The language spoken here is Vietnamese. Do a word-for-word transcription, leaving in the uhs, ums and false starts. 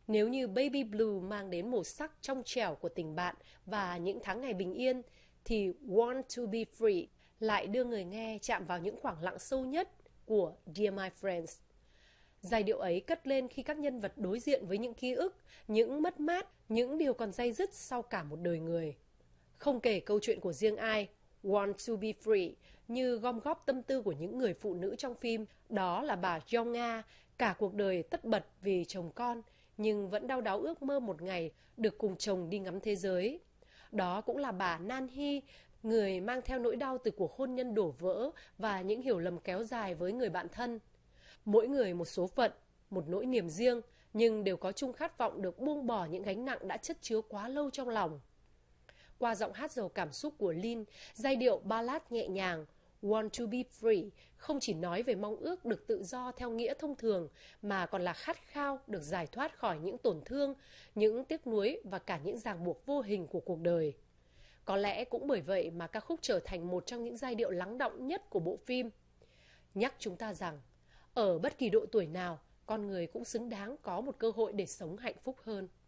Nếu như Baby Blue mang đến màu sắc trong trẻo của tình bạn và những tháng ngày bình yên, thì Want to be Free lại đưa người nghe chạm vào những khoảng lặng sâu nhất của Dear My Friends. Giai điệu ấy cất lên khi các nhân vật đối diện với những ký ức, những mất mát, những điều còn day dứt sau cả một đời người. Không kể câu chuyện của riêng ai, Want to be Free như gom góp tâm tư của những người phụ nữ trong phim, đó là bà Jong-a, cả cuộc đời tất bật vì chồng con, nhưng vẫn đau đáu ước mơ một ngày được cùng chồng đi ngắm thế giới. Đó cũng là bà Nan-hee, người mang theo nỗi đau từ cuộc hôn nhân đổ vỡ và những hiểu lầm kéo dài với người bạn thân. Mỗi người một số phận, một nỗi niềm riêng, nhưng đều có chung khát vọng được buông bỏ những gánh nặng đã chất chứa quá lâu trong lòng. Qua giọng hát giàu cảm xúc của Lin, giai điệu ballad nhẹ nhàng Want to be free không chỉ nói về mong ước được tự do theo nghĩa thông thường, mà còn là khát khao được giải thoát khỏi những tổn thương, những tiếc nuối và cả những ràng buộc vô hình của cuộc đời. Có lẽ cũng bởi vậy mà ca khúc trở thành một trong những giai điệu lắng đọng nhất của bộ phim, nhắc chúng ta rằng ở bất kỳ độ tuổi nào, con người cũng xứng đáng có một cơ hội để sống hạnh phúc hơn.